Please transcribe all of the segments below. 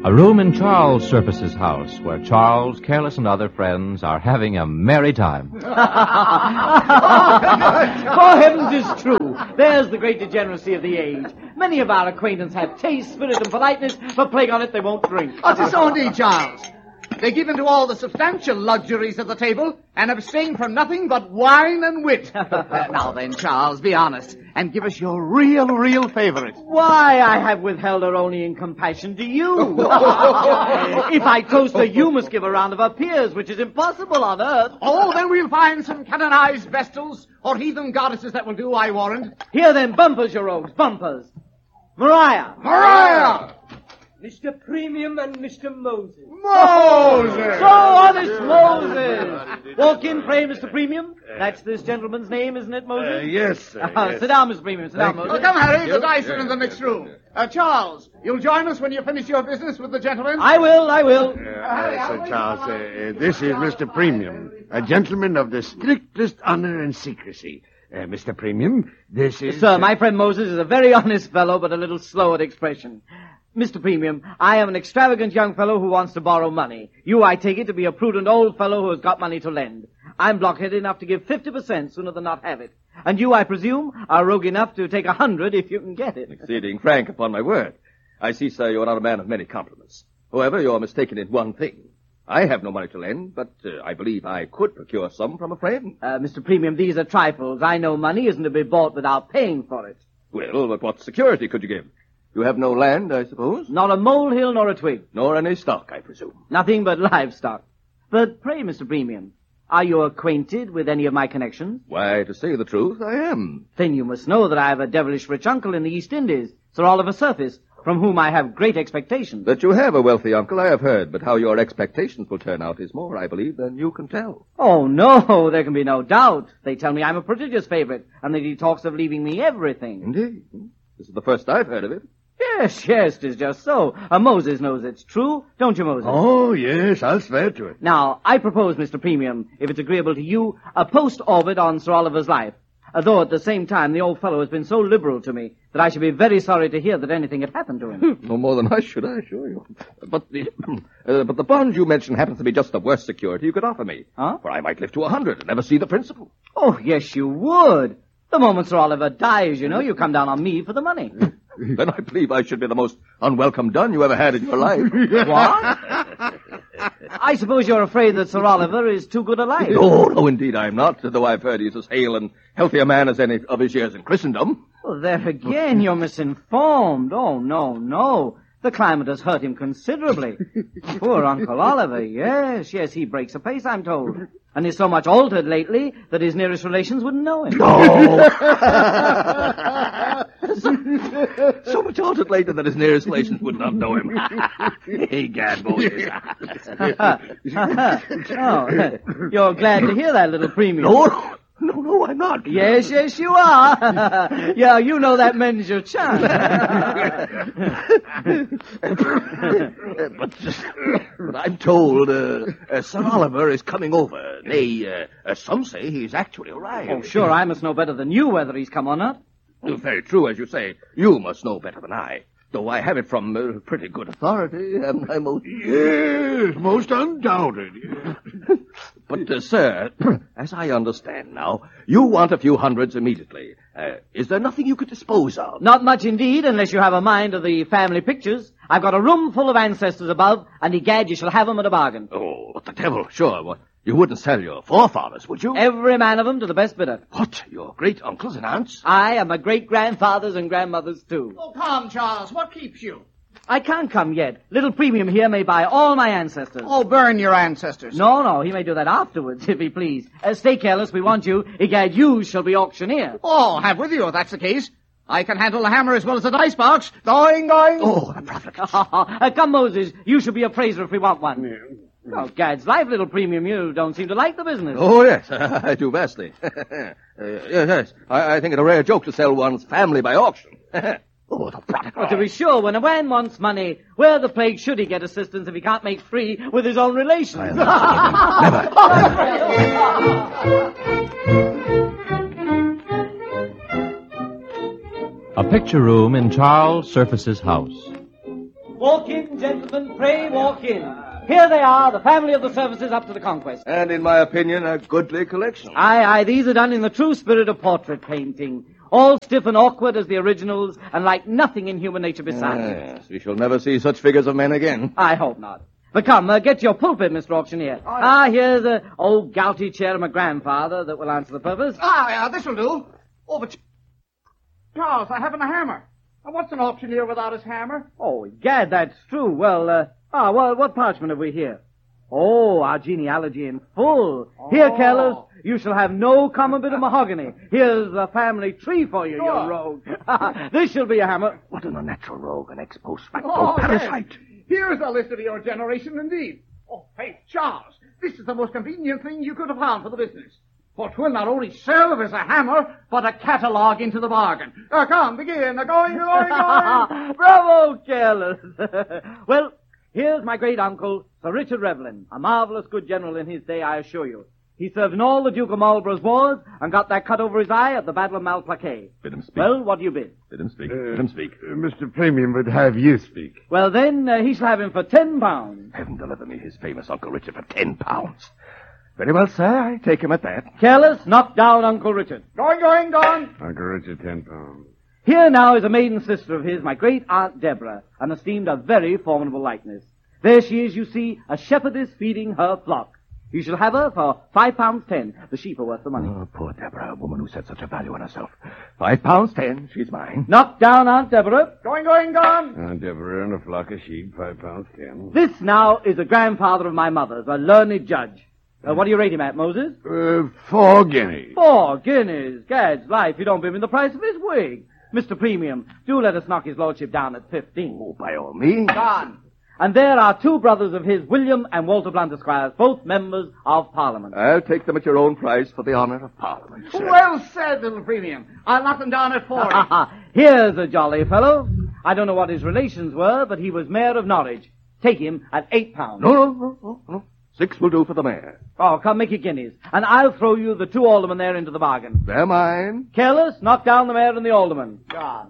A room in Charles Surface's house where Charles, Careless, and other friends are having a merry time. For heavens, it's true. There's the great degeneracy of the age. Many of our acquaintance have taste, spirit, and politeness, but plague on it, they won't drink. So indeed, Charles. They give in to all the substantial luxuries of the table and abstain from nothing but wine and wit. Now then, Charles, be honest and give us your real favorite. Why, I have withheld her only in compassion to you. If I toast her, you must give a round of her peers, which is impossible on earth. Oh, then we'll find some canonized vestals or heathen goddesses that will do, I warrant. Here then, bumpers, your rogues, bumpers. Mariah! Mr. Premium and Mr. Moses. Moses! So honest Moses! Walk in, pray, Mr. Premium. That's this gentleman's name, isn't it, Moses? Yes, sir. Yes. Sit down, Mr. Premium. Sit down, Moses. Well, come, Harry. The dice are in the next room. Charles, you'll join us when you finish your business with the gentlemen? I will. Sir Charles, this is Mr. Premium, a gentleman of the strictest honor and secrecy. Mr. Premium, this is... Sir, my friend Moses is a very honest fellow, but a little slow at expression. Mr. Premium, I am an extravagant young fellow who wants to borrow money. You, I take it, to be a prudent old fellow who has got money to lend. I'm blockheaded enough to give 50% sooner than not have it. And you, I presume, are rogue enough to take 100 if you can get it. Exceeding frank, upon my word. I see, sir, you're not a man of many compliments. However, you're mistaken in one thing. I have no money to lend, but I believe I could procure some from a friend. Mr. Premium, these are trifles. I know money isn't to be bought without paying for it. Well, but what security could you give? You have no land, I suppose? Not a molehill nor a twig. Nor any stock, I presume. Nothing but livestock. But pray, Mr. Premium, are you acquainted with any of my connections? Why, to say the truth, I am. Then you must know that I have a devilish rich uncle in the East Indies, Sir Oliver Surface, from whom I have great expectations. That you have a wealthy uncle, I have heard, but how your expectations will turn out is more, I believe, than you can tell. Oh, no, there can be no doubt. They tell me I'm a prodigious favorite, and that he talks of leaving me everything. Indeed. This is the first I've heard of it. Yes, 'tis just so. Moses knows it's true, don't you, Moses? Oh, yes, I'll swear to it. Now, I propose, Mr. Premium, if it's agreeable to you, a post-orbit on Sir Oliver's life. Though at the same time, the old fellow has been so liberal to me that I should be very sorry to hear that anything had happened to him. No more than I should, I assure you. But the bond you mentioned happens to be just the worst security you could offer me. Huh? For I might live to 100 and never see the principal. Oh, yes, you would. The moment Sir Oliver dies, you know, you come down on me for the money. Then I believe I should be the most unwelcome dun you ever had in your life. What? I suppose you're afraid that Sir Oliver is too good a life. No, indeed I'm not, though I've heard he's as hale and healthy a man as any of his years in Christendom. Well, there again, you're misinformed. Oh, no. The climate has hurt him considerably. Poor Uncle Oliver, yes, he breaks a pace, I'm told. And is so much altered lately that his nearest relations wouldn't know him. No! So much altered later that his nearest relations would not know him. Hey, gad, Moses. Oh, you're glad to hear that, little Premium. No, I'm not. Yes, you are. Yeah, you know that mends your charm. But I'm told Sir Oliver is coming over. Nay, some say he's actually arrived. Oh, sure, I must know better than you whether he's come or not. Very true, as you say. You must know better than I. Though I have it from pretty good authority, and I most... Yes, most undoubted. But, sir, as I understand now, you want a few hundreds immediately. Is there nothing you could dispose of? Not much indeed, unless you have a mind of the family pictures. I've got a room full of ancestors above, and egad, you shall have them at a bargain. Oh, what the devil, sure. Well, you wouldn't sell your forefathers, would you? Every man of them to the best bidder. What? Your great-uncles and aunts? I am my great-grandfathers and grandmothers, too. Oh, come, Charles. What keeps you? I can't come yet. Little Premium here may buy all my ancestors. Oh, burn your ancestors. No, he may do that afterwards, if he please. Stay careless, we want you. Egad, you shall be auctioneer. Oh, have with you, if that's the case. I can handle the hammer as well as the dice box. Going. Oh, the profit. Come, Moses, you shall be appraiser if we want one. Oh, gad's life, little Premium, you don't seem to like the business. Oh, yes, I do vastly. Yes, I think it a rare joke to sell one's family by auction. Oh, the prodigal. Well, to be sure, when a man wants money, where the plague should he get assistance if he can't make free with his own relations? Never. A picture room in Charles Surface's house. Walk in, gentlemen, pray walk in. Here they are, the family of the services up to the conquest. And in my opinion, a goodly collection. Aye, these are done in the true spirit of portrait painting. All stiff and awkward as the originals, and like nothing in human nature besides. Yes, we shall never see such figures of men again. I hope not. But come, get your pulpit, Mr. Auctioneer. Here's an old gouty chair of my grandfather that will answer the purpose. This'll do. Oh, but Charles, I haven't a hammer. And what's an auctioneer without his hammer? Oh, gad, that's true. Well, what parchment have we here? Oh, our genealogy in full. Here, Careless, you shall have no common bit of mahogany. Here's the family tree for you, you rogue. This shall be a hammer. What an unnatural rogue, an ex-post facto parasite. Yes. Here's a list of your generation, indeed. Oh, faith, Charles, this is the most convenient thing you could have found for the business. For 'twill not only serve as a hammer, but a catalogue into the bargain. Come, begin. Going. Bravo, Careless. Well, here's my great-uncle, Sir Richard Revlin, a marvelous good general in his day, I assure you. He served in all the Duke of Marlborough's wars and got that cut over his eye at the Battle of Malplaquet. Bid him speak. Well, what do you bid? Bid him speak. Bid him speak. Mr. Premium would have you speak. Well, then, he shall have him for £10. Heaven deliver me his famous Uncle Richard for £10. Very well, sir. I take him at that. Careless, knock down Uncle Richard. Going. Uncle Richard, £10. Here now is a maiden sister of his, my great-aunt Deborah, and esteemed a very formidable likeness. There she is, you see, a shepherdess feeding her flock. You shall have her for £5.10. The sheep are worth the money. Oh, poor Deborah, a woman who set such a value on herself. £5.10, she's mine. Knock down Aunt Deborah. Going. Aunt Deborah and a flock of sheep, £5.10. This now is a grandfather of my mother's, a learned judge. What do you rate him at, Moses? 4 guineas. 4 guineas. Gad's life, you don't bid him the price of his wig. Mr. Premium, do let us knock his lordship down at 15. Oh, by all means. Gone. And there are 2 brothers of his, William and Walter Blunt Esquires, both members of Parliament. I'll take them at your own price for the honor of Parliament, sir. Well said, little premium. I'll knock them down at 40. Here's a jolly fellow. I don't know what his relations were, but he was mayor of Norwich. Take him at £8. No. 6 will do for the mayor. Oh, come, make it guineas. And I'll throw you the 2 aldermen there into the bargain. They're mine. Careless, knock down the mayor and the alderman. Gone.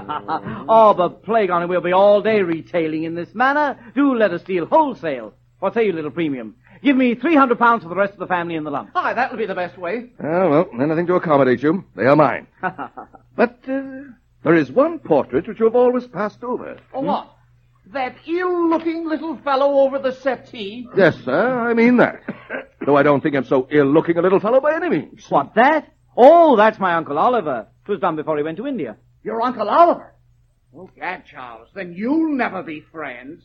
Oh, but plague on it, we'll be all day retailing in this manner. Do let us deal wholesale. What say you, little premium? Give me £300 for the rest of the family in the lump. That'll be the best way. Well, anything to accommodate you. They are mine. But there is one portrait which you have always passed over. Oh, what? That ill-looking little fellow over the settee? Yes, sir, I mean that. Though I don't think him so ill-looking a little fellow by any means. What, that? Oh, that's my Uncle Oliver. It was done before he went to India. Your Uncle Oliver? Oh, gad, Charles, then you'll never be friends.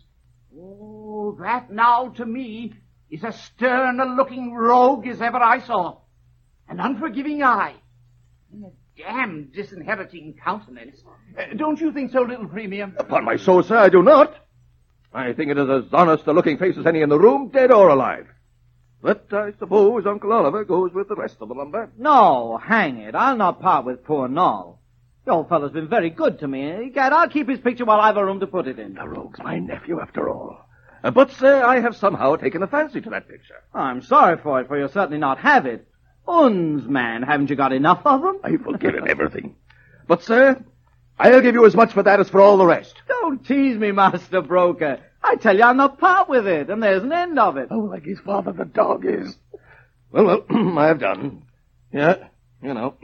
Oh, that now to me is as stern-a-looking rogue as ever I saw. An unforgiving eye. And a damned disinheriting countenance. Don't you think so, little premium? Upon my soul, sir, I do not. I think it is as honest a looking face as any in the room, dead or alive. But I suppose Uncle Oliver goes with the rest of the lumber. No, hang it. I'll not part with poor Noll. The old fellow's been very good to me. Gad, I'll keep his picture while I've a room to put it in. The rogue's my nephew, after all. But, sir, I have somehow taken a fancy to that picture. I'm sorry for it, for you'll certainly not have it. Uns, man, haven't you got enough of them? I forgive him everything. But, sir, I'll give you as much for that as for all the rest. Don't tease me, Master Broker. I tell you, I'll not part with it, and there's an end of it. Oh, like his father the dog is. Well, I have done. Yeah, you know.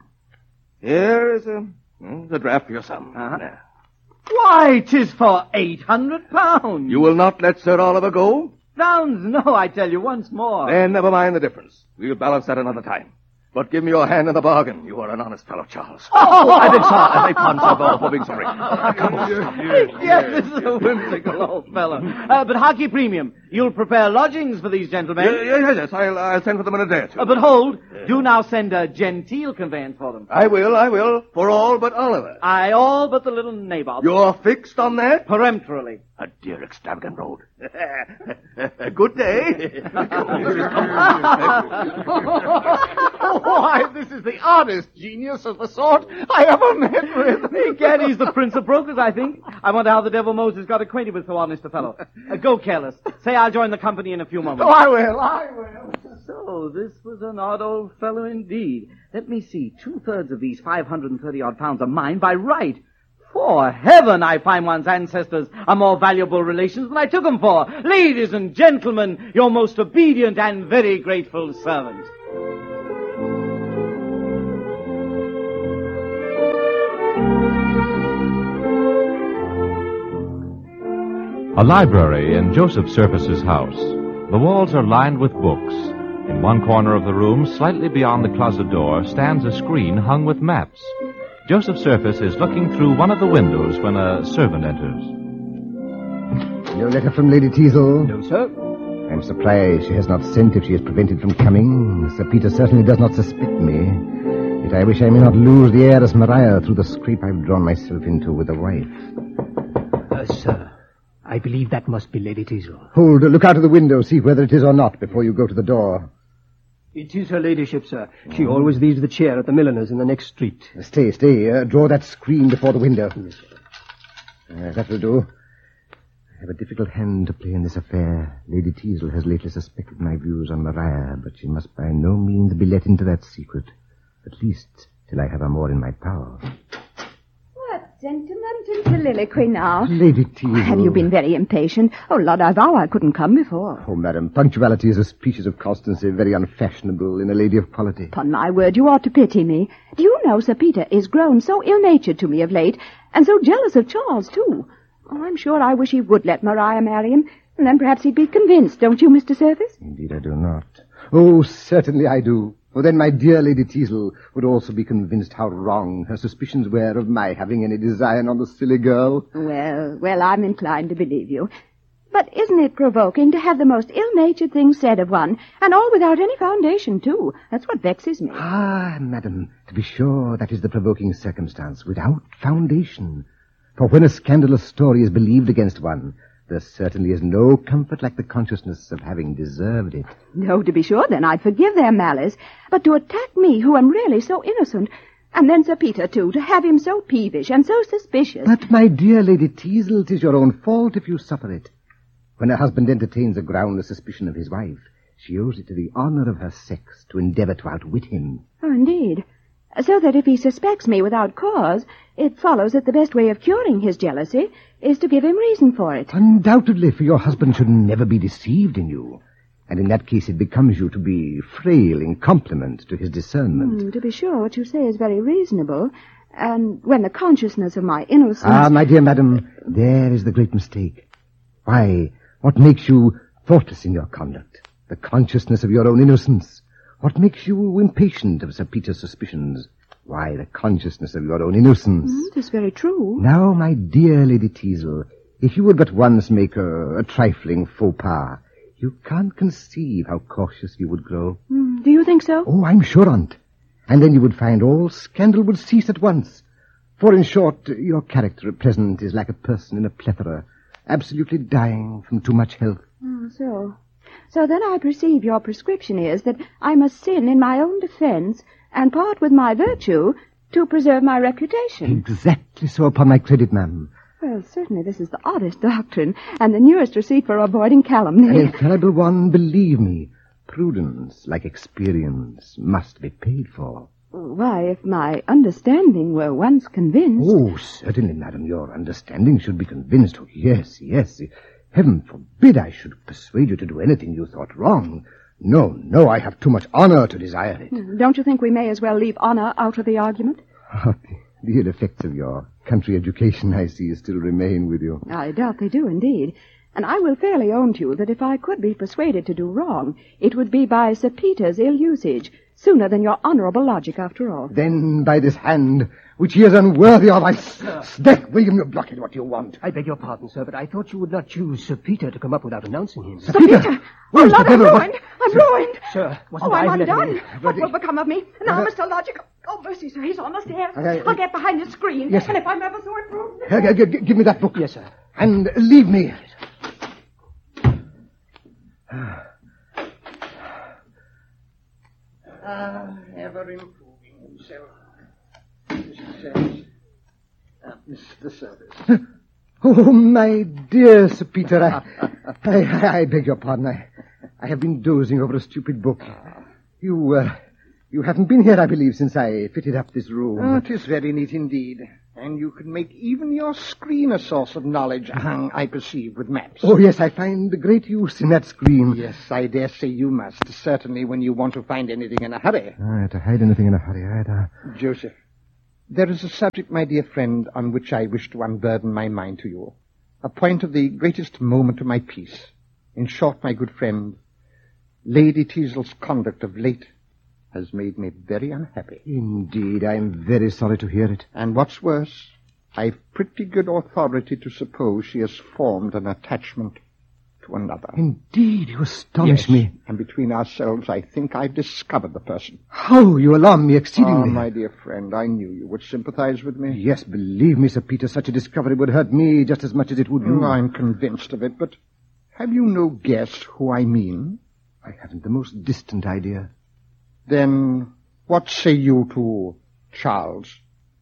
Here is a draft for your sum. Uh-huh. Why, 'tis for £800. You will not let Sir Oliver go? Zounds, no, I tell you once more. Then never mind the difference. We'll balance that another time. But give me your hand in the bargain. You are an honest fellow, Charles. Oh! I beg pardon for being sorry. Come on. Yes, this is a whimsical old fellow. But harkee, premium, you'll prepare lodgings for these gentlemen. Yes. I'll send for them in a day or two. But hold, do now send a genteel conveyance for them. I will. For all but Oliver. Aye, all but the little nabob. You're fixed on that? Peremptorily. A dear extravagant road. Good day. Why, this is the oddest genius of the sort I ever met with. Egad, he's the prince of brokers, I think. I wonder how the devil Moses got acquainted with so honest a fellow. Go, Careless. Say I'll join the company in a few moments. Oh, I will. So, this was an odd old fellow indeed. Let me see. 2/3 of these 530-odd pounds are mine by right. For heaven, I find one's ancestors are more valuable relations than I took them for. Ladies and gentlemen, your most obedient and very grateful servant. A library in Joseph Surface's house. The walls are lined with books. In one corner of the room, slightly beyond the closet door, stands a screen hung with maps. Joseph Surface is looking through one of the windows when a servant enters. No letter from Lady Teasle? No, sir. I'm surprised she has not sent if she is prevented from coming. Sir Peter certainly does not suspect me. Yet I wish I may not lose the heiress Maria through the scrape I've drawn myself into with a wife. Sir, I believe that must be Lady Teasle. Hold, look out of the window, see whether it is or not before you go to the door. It is her ladyship, sir. She always leaves the chair at the milliner's in the next street. Stay. Draw that screen before the window. Yes, sir. That will do. I have a difficult hand to play in this affair. Lady Teasle has lately suspected my views on Maria, but she must by no means be let into that secret. At least till I have her more in my power. Gentlemen, to soliloquy now. Lady Teasle. Have you been very impatient? Oh, Lord, I vow I couldn't come before. Oh, madam, punctuality is a species of constancy very unfashionable in a lady of quality. Upon my word, you ought to pity me. Do you know Sir Peter is grown so ill-natured to me of late, and so jealous of Charles, too? Oh, I'm sure I wish he would let Maria marry him, and then perhaps he'd be convinced, don't you, Mr. Surface? Indeed, I do not. Oh, certainly I do. For then my dear Lady Teasle would also be convinced how wrong her suspicions were of my having any design on the silly girl. Well, I'm inclined to believe you. But isn't it provoking to have the most ill-natured things said of one, and all without any foundation, too? That's what vexes me. Ah, madam, to be sure, that is the provoking circumstance, without foundation. For when a scandalous story is believed against one, there certainly is no comfort like the consciousness of having deserved it. No, to be sure, then I'd forgive their malice. But to attack me, who am really so innocent, and then Sir Peter, too, to have him so peevish and so suspicious. But, my dear Lady Teasle, 'tis your own fault if you suffer it. When a husband entertains a groundless suspicion of his wife, she owes it to the honor of her sex to endeavor to outwit him. Oh, indeed. So that if he suspects me without cause, it follows that the best way of curing his jealousy is to give him reason for it. Undoubtedly, for your husband should never be deceived in you. And in that case it becomes you to be frail in compliment to his discernment. To be sure, what you say is very reasonable. And when the consciousness of my innocence... Ah, my dear madam, there is the great mistake. Why, what makes you thoughtless in your conduct? The consciousness of your own innocence. What makes you impatient of Sir Peter's suspicions? Why, the consciousness of your own innocence. It is very true. Now, my dear Lady Teasle, if you would but once make a trifling faux pas, you can't conceive how cautious you would grow. Do you think so? Oh, I'm sure on't. And then you would find all scandal would cease at once. For, in short, your character at present is like a person in a plethora, absolutely dying from too much health. So then I perceive your prescription is that I must sin in my own defense and part with my virtue to preserve my reputation. Exactly so, upon my credit, ma'am. Well, certainly this is the oddest doctrine, and the newest receipt for avoiding calumny. An infallible one, believe me. Prudence, like experience, must be paid for. Why, if my understanding were once convinced... Oh, certainly, madam, your understanding should be convinced. Oh, yes. Heaven forbid I should persuade you to do anything you thought wrong. No, I have too much honor to desire it. Don't you think we may as well leave honor out of the argument? Oh, the ill effects of your country education, I see, still remain with you. I doubt they do, indeed. And I will fairly own to you that if I could be persuaded to do wrong, it would be by Sir Peter's ill usage, sooner than your honorable logic, after all. Then by this hand, which he is unworthy of, I smack William, you blockhead, what you want. I beg your pardon, sir, but I thought you would not choose Sir Peter to come up without announcing him. Sir Peter! Where's Lord, the devil? I'm ruined. Sir, I'm undone. What will become of me? Now, Mr. Logic... Oh, mercy, sir, he's on the stairs. I'll get behind the screen. Yes, and if I'm ever so improved... Give me that book. Yes, sir. And leave me. Ever improving himself. Mr. Service. Oh, my dear Sir Peter, I beg your pardon. I have been dozing over a stupid book. You haven't been here, I believe, since I fitted up this room. Oh, it is very neat indeed. And you can make even your screen a source of knowledge, I perceive, with maps. Oh, yes, I find great use in that screen. Yes, I dare say you must, certainly when you want to find anything in a hurry. To hide anything in a hurry, Joseph, there is a subject, my dear friend, on which I wish to unburden my mind to you. A point of the greatest moment to my peace. In short, my good friend, Lady Teazle's conduct of late has made me very unhappy. Indeed, I am very sorry to hear it. And what's worse, I've pretty good authority to suppose she has formed an attachment to another. Indeed, you astonish me. And between ourselves, I think I've discovered the person. How you alarm me exceedingly. Oh, my dear friend, I knew you would sympathize with me. Yes, believe me, Sir Peter, such a discovery would hurt me just as much as it would you. I'm convinced of it, but have you no guess who I mean? I haven't the most distant idea. Then what say you to Charles?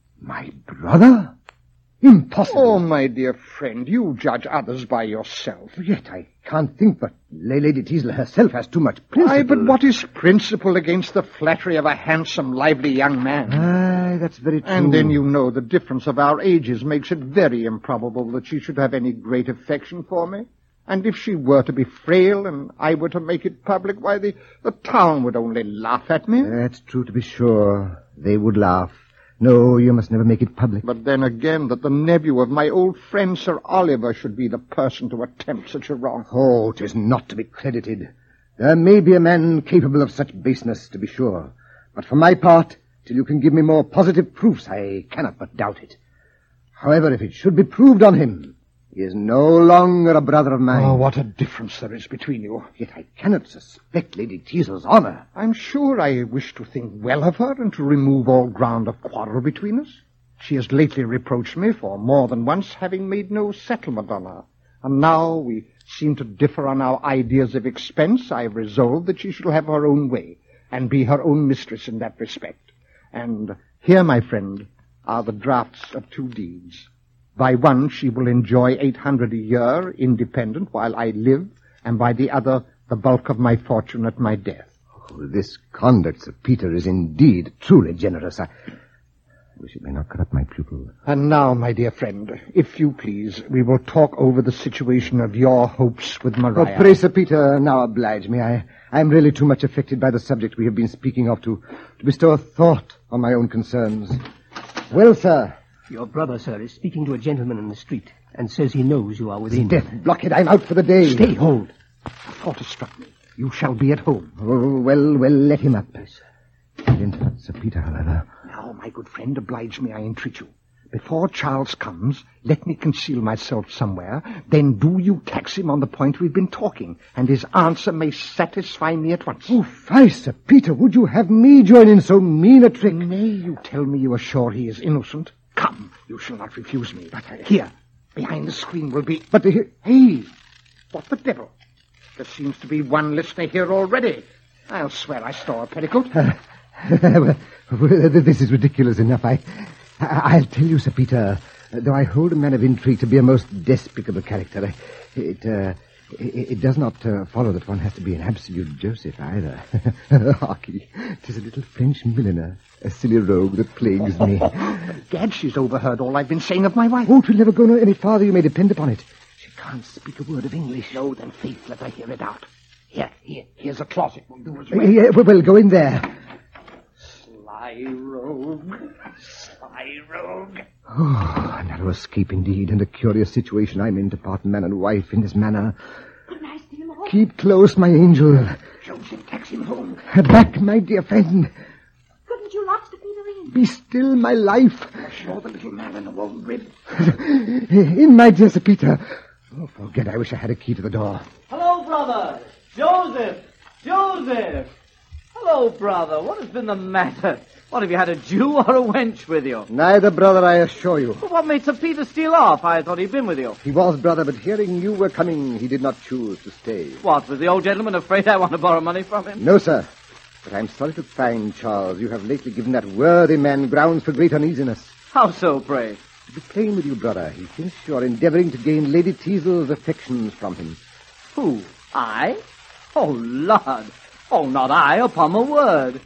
My brother? Impossible. Oh, my dear friend, you judge others by yourself. Yet I can't think but Lady Teazle herself has too much principle. Aye, but what is principle against the flattery of a handsome, lively young man? Aye, that's very true. And then you know the difference of our ages makes it very improbable that she should have any great affection for me. And if she were to be frail and I were to make it public, why, the town would only laugh at me. That's true, to be sure. They would laugh. No, you must never make it public. But then again, that the nephew of my old friend Sir Oliver should be the person to attempt such a wrong. Oh, 'tis not to be credited. There may be a man capable of such baseness, to be sure. But for my part, till you can give me more positive proofs, I cannot but doubt it. However, if it should be proved on him, he is no longer a brother of mine. Oh, what a difference there is between you. Yet I cannot suspect Lady Teazle's honor. I'm sure I wish to think well of her and to remove all ground of quarrel between us. She has lately reproached me for more than once having made no settlement on her. And now we seem to differ on our ideas of expense. I have resolved that she shall have her own way and be her own mistress in that respect. And here, my friend, are the drafts of 2 deeds. By one, she will enjoy 800 a year, independent, while I live, and by the other, the bulk of my fortune at my death. Oh, this conduct, Sir Peter, is indeed truly generous. I wish it may not corrupt my pupil. And now, my dear friend, if you please, we will talk over the situation of your hopes with Maria. Oh, pray, Sir Peter, now oblige me. I am really too much affected by the subject we have been speaking of to bestow a thought on my own concerns. Well, sir... Your brother, sir, is speaking to a gentleman in the street and says he knows you are within. Death, blockhead, I'm out for the day. Stay, hold. A thought has struck me. You shall be at home. Oh, well, let him up. Don't interrupt Sir Peter, however. Now, my good friend, oblige me, I entreat you. Before Charles comes, let me conceal myself somewhere. Then do you tax him on the point we've been talking, and his answer may satisfy me at once. Oh, fie, Sir Peter, would you have me join in so mean a trick? Nay, you tell me you are sure he is innocent. Come, you shall not refuse me. But here, behind the screen will be... But hey, what the devil? There seems to be one listener here already. I'll swear I saw a petticoat. Well, this is ridiculous enough. I'll tell you, Sir Peter, though I hold a man of intrigue to be a most despicable character, it does not follow that one has to be an absolute Joseph either. Harky, 'tis a little French milliner, a silly rogue that plagues me. Gad, she's overheard all I've been saying of my wife. Oh, 'twill never go no any farther, you may depend upon it. She can't speak a word of English. No, then, faith, let her hear it out. Here's a closet. We'll do as well. Well, go in there. Sly rogue. Sly rogue. Oh, a narrow escape indeed, and a curious situation I'm in to part man and wife in this manner. Keep close, my angel. Joseph, tax him home. Back, my dear friend. Couldn't you lock the Peter in? Be still, my life. I saw the little man in the woolen rib. In, my dear Sir Peter. Oh, forget, I wish I had a key to the door. Hello, brother. Joseph. Hello, brother. What has been the matter? What, have you had a Jew or a wench with you? Neither, brother, I assure you. Well, what made Sir Peter steal off? I thought he'd been with you. He was, brother, but hearing you were coming, he did not choose to stay. What, was the old gentleman afraid I want to borrow money from him? No, sir. But I'm sorry to find, Charles, you have lately given that worthy man grounds for great uneasiness. How so, pray? To be plain with you, brother, he thinks you are endeavoring to gain Lady Teazle's affections from him. Who? I? Oh, Lord. Oh, not I, upon my word.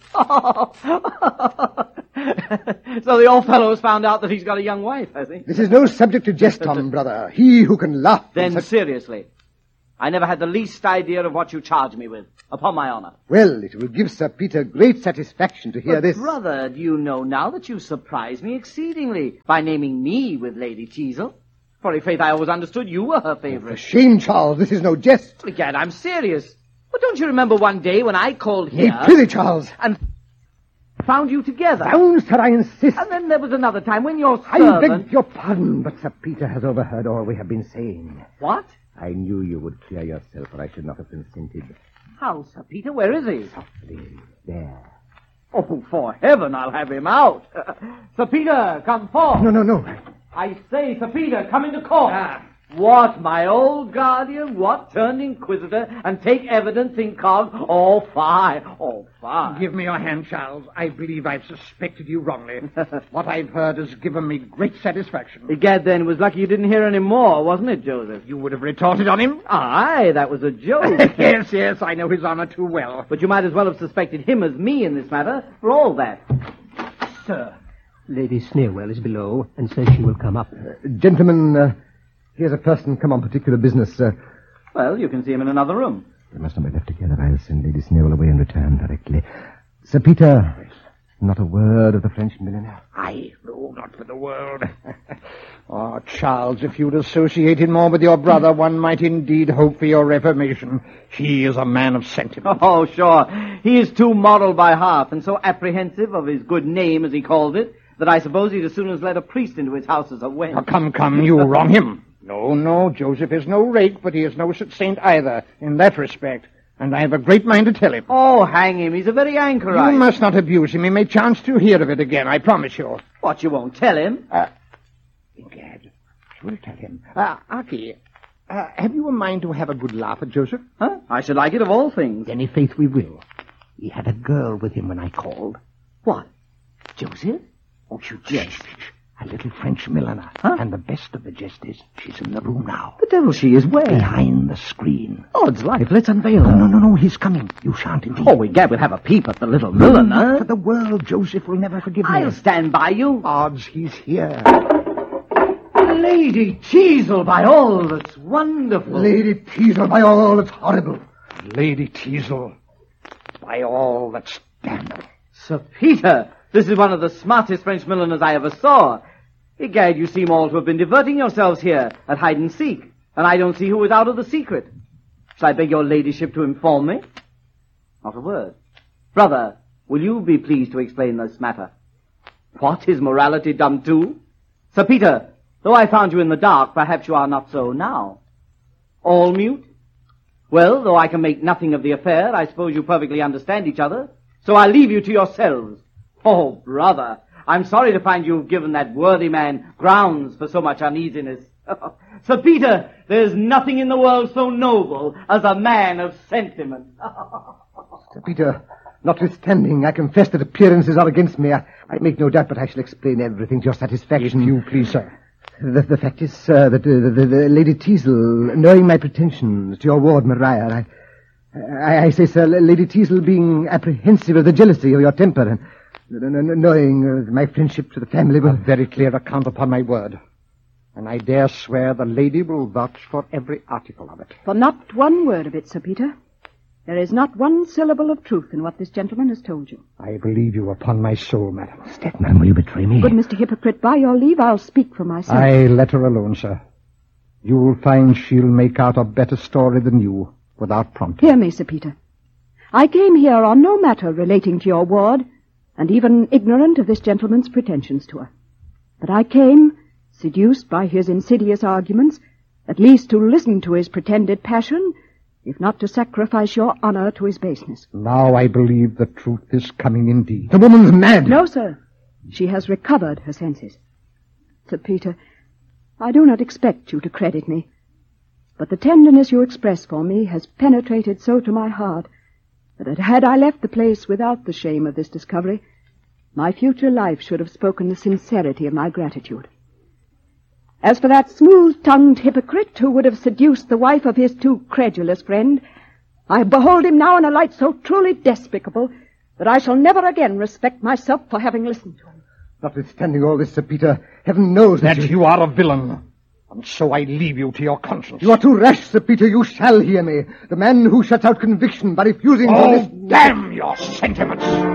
So the old fellow's found out that he's got a young wife, has he? This is no subject to jest on, brother. He who can laugh... Then seriously, I never had the least idea of what you charge me with, upon my honor. Well, it will give Sir Peter great satisfaction to hear this. Brother, do you know now that you surprised me exceedingly by naming me with Lady Teazle? For in faith, I always understood you were her favorite. For shame, Charles, this is no jest. Egad, I'm serious. But don't you remember one day when I called here... Nay, prithee, Charles. And found you together? Found, sir, I insist. And then there was another time when your I servant... beg your pardon, but Sir Peter has overheard all we have been saying. What? I knew you would clear yourself, or I should not have consented. How, Sir Peter? Where is he? Softly. There. Oh, for heaven, I'll have him out. Sir Peter, come forth. No. I say, Sir Peter, come into court. What, my old guardian? What, turned inquisitor and take evidence incog? Oh, fie. Give me your hand, Charles. I believe I've suspected you wrongly. What I've heard has given me great satisfaction. Egad, then, it was lucky you didn't hear any more, wasn't it, Joseph? You would have retorted on him? Aye, that was a joke. Yes, I know his honor too well. But you might as well have suspected him as me in this matter, for all that. Sir, Lady Sneerwell is below and says she will come up. Gentlemen, here's a person come on particular business. Well, you can see him in another room. They must not be left together. I'll send Lady Sneerwell away and return directly. Sir Peter, not a word of the French millionaire. No, not for the world. Oh, Charles, if you'd associated more with your brother, one might indeed hope for your reformation. He is a man of sentiment. Oh, sure. He is too moral by half and so apprehensive of his good name, as he called it, that I suppose he'd as soon as let a priest into his house as a wench. Oh, come, you wrong him. No, Joseph is no rake, but he is no such saint either, in that respect. And I have a great mind to tell him. Oh, hang him. He's a very anchorite. You must not abuse him. He may chance to hear of it again, I promise you. What, you won't tell him? Egad, I will tell him. Aki, have you a mind to have a good laugh at Joseph? Huh? I should like it of all things. Then, i' faith, we will. He had a girl with him when I called. What? Joseph? Oh, you jest. A little French milliner. Huh? And the best of the jest is, she's in the room now. The devil she is where? Behind the screen. Odds life, let's unveil her. No, he's coming. You shan't indeed. Oh, egad, we'll have a peep at the little milliner. For the world, Joseph will never forgive me. I'll stand by you. Odds, he's here. Lady Teazle, by all that's wonderful. Lady Teazle, by all that's horrible. Lady Teazle, by all that's damnable. Sir Peter, this is one of the smartest French milliners I ever saw. Egad, you seem all to have been diverting yourselves here at hide-and-seek, and I don't see who is out of the secret. Shall I beg your ladyship to inform me? Not a word. Brother, will you be pleased to explain this matter? What, is morality dumb too? Sir Peter, though I found you in the dark, perhaps you are not so now. All mute? Well, though I can make nothing of the affair, I suppose you perfectly understand each other, so I leave you to yourselves. Oh, brother, I'm sorry to find you've given that worthy man grounds for so much uneasiness. Sir Peter, there's nothing in the world so noble as a man of sentiment. Sir Peter, notwithstanding, I confess that appearances are against me. I make no doubt, but I shall explain everything to your satisfaction. If you please, sir. The fact is, sir, that the Lady Teazle, knowing my pretensions to your ward, Maria, I say, sir, Lady Teazle being apprehensive of the jealousy of your temper, and knowing my friendship to the family will... A very clear account upon my word. And I dare swear the lady will vouch for every article of it. For not one word of it, Sir Peter. There is not one syllable of truth in what this gentleman has told you. I believe you upon my soul, madam. Stedman, will you betray me? Good Mr. Hypocrite, by your leave, I'll speak for myself. I let her alone, sir. You'll find she'll make out a better story than you, without prompting. Hear me, Sir Peter. I came here on no matter relating to your ward, and even ignorant of this gentleman's pretensions to her. But I came, seduced by his insidious arguments, at least to listen to his pretended passion, if not to sacrifice your honor to his baseness. Now I believe the truth is coming indeed. The woman's mad. No, sir. She has recovered her senses. Sir Peter, I do not expect you to credit me, but the tenderness you express for me has penetrated so to my heart that had I left the place without the shame of this discovery, my future life should have spoken the sincerity of my gratitude. As for that smooth-tongued hypocrite who would have seduced the wife of his too credulous friend, I behold him now in a light so truly despicable that I shall never again respect myself for having listened to him. Notwithstanding all this, Sir Peter, heaven knows That you are a villain. And so I leave you to your conscience. You are too rash, Sir Peter. You shall hear me. The man who shuts out conviction by refusing... Oh, damn your sentiments!